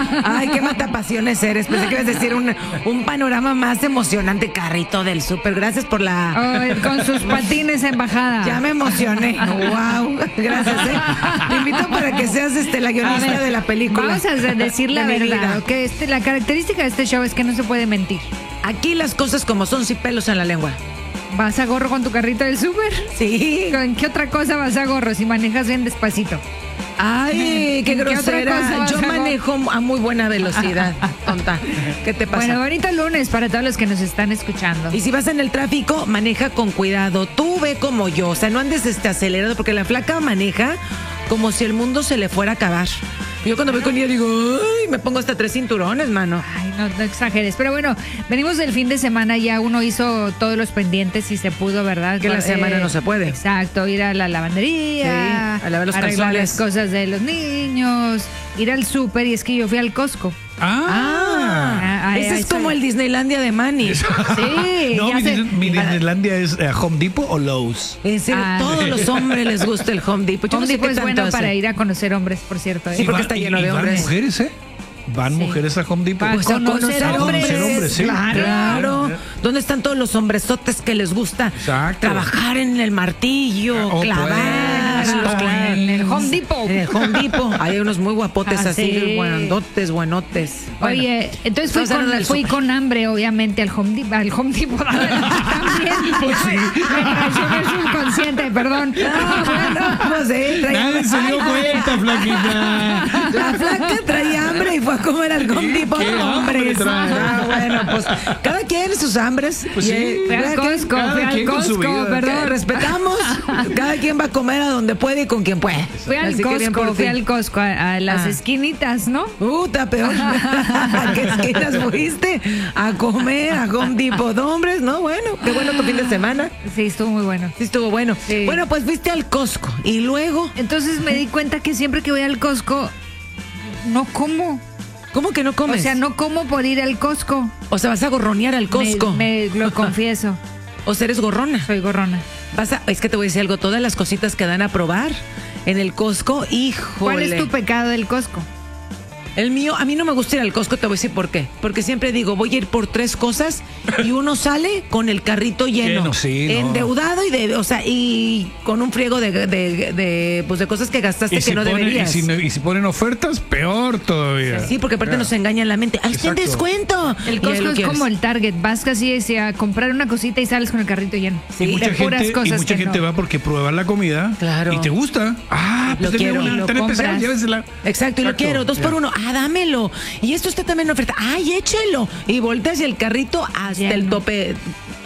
Ay, qué matapasiones eres. Pensé que ibas a decir un panorama más emocionante. Carrito del súper. Gracias por la... Ay, con sus patines en bajada. Ya me emocioné. Wow. Gracias, Te invito para que seas la guionista de la película. Vamos a decir la de mi verdad. vida. Que la característica de este show es que no se puede mentir. Aquí las cosas como son, sin pelos en la lengua. ¿Vas a gorro con tu carrito del súper? Sí. ¿Con qué otra cosa vas a gorro si manejas bien despacito? Ay, qué ¿En qué otra grosera. cosa vas Yo a manejo a muy buena velocidad, tonta. ¿Qué te pasa? Bueno, bonito lunes para todos los que nos están escuchando. Y si vas en el tráfico, maneja con cuidado. Tú ve como yo, o sea, no andes acelerado, porque la flaca maneja como si el mundo se le fuera a acabar. Yo cuando voy con ella digo, ay, me pongo hasta 3 cinturones, mano. Ay, no exageres. Pero bueno, venimos del fin de semana, ya uno hizo todos los pendientes y se pudo, ¿verdad? Que la semana no se puede. Exacto, ir a la lavandería, sí, a lavar los arreglar calzones. las cosas de los niños, ir al súper, y es que yo fui al Costco. Ese es como el Disneylandia de Manny. Sí. No, ya sé. mi Disneylandia es Home Depot o Lowe's. En serio, todos los hombres les gusta el Home Depot. Yo Home no sé Depot qué es tanto bueno hace. para ir a conocer hombres, por cierto. Sí, porque está lleno de hombres. Van mujeres, Van mujeres a Home Depot. Pues a conocer hombres, sí. Claro. ¿Dónde están todos los hombresotes que les gusta trabajar en el martillo, clavar? En el Home Depot. En el Home Depot. Hay unos muy guapotes así, sí. buenotes, buenotes. Bueno, oye, entonces fui con hambre, obviamente, al Home Depot. También. Pues sí. Me traicionó el subconsciente, perdón. No sé, Nadie se dio cuenta, flaquita. La flaca traía hambre y fue a comer al Home Depot. ¿Qué hambre Hombres. trae? Bueno, pues cada quien sus hambres. Pues sí. Fui al Costco, perdón. Respetamos. Cada quien va a comer a donde puede y con quien puede. Fui al Costco, a las esquinitas, ¿no? Está peor. ¿A qué esquinas fuiste? A comer a Home Depot. Hombres, ¿no? Bueno, qué bueno tu fin de semana. Sí, estuvo muy bueno. Sí, estuvo bueno. Sí. Bueno, pues fuiste al Costco y luego... Entonces me di cuenta que siempre que voy al Costco, no como. ¿Cómo que no comes? O sea, no como por ir al Costco. O sea, vas a gorronear al Costco. Me lo confieso. O sea, eres gorrona. Soy gorrona. Es que te voy a decir algo, todas las cositas que dan a probar en el Costco, híjole. ¿Cuál es tu pecado del Costco? El mío, a mí no me gusta ir al Costco, te voy a decir por qué. Porque siempre digo, voy a ir por 3 cosas y uno sale con el carrito lleno. Sí, endeudado y con un friego de cosas que gastaste que no deberías. Y si ponen ofertas, peor todavía. Sí, porque aparte nos engañan la mente. ¡Ahí está en descuento! El Costco es como el Target. Vas casi a comprar una cosita y sales con el carrito lleno. Sí, Y mucha gente va porque prueba la comida. Claro. Y te gusta. Lo quiero, una lo tan especial, compras. llévesela. Exacto, y lo quiero, 2 por 1. Dámelo. Y esto está también en oferta. ¡Ay, échelo! Y volteas y el carrito hasta el tope.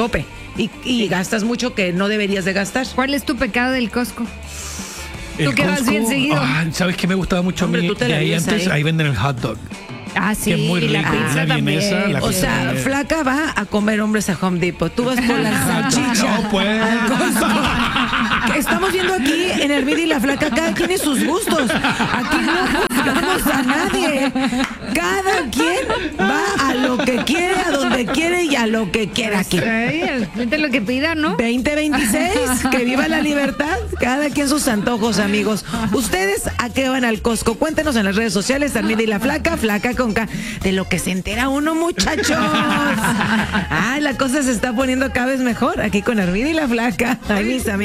Y gastas mucho que no deberías de gastar. ¿Cuál es tu pecado del Costco? El Tú que vas Costco, bien seguido. ¿Sabes qué me gustaba mucho Hombre, a mí? tú te la De ahí vives antes, ahí. ahí venden el hot dog. Ah, sí, Que es muy y la rico, pizza una también. vienesa, la O pizza sea, también. flaca va a comer hombres a Home Depot. Tú vas por la salchicha. No, pues. Al Costco. Que estamos viendo aquí en el video y la flaca, cada quien tiene sus gustos. Aquí no juzgamos a nadie. Cada quien va a lo que quiere, a donde quiere y a lo que quiera aquí. Vete lo que pida, ¿no? 2026, que viva la libertad. Cada quien sus antojos, amigos. ¿Ustedes a qué van al Costco? Cuéntenos en las redes sociales, Armida y la flaca con K. De lo que se entera uno, muchachos. Ay, la cosa se está poniendo cada vez mejor aquí con Armida y la flaca. Ay, mis amigos.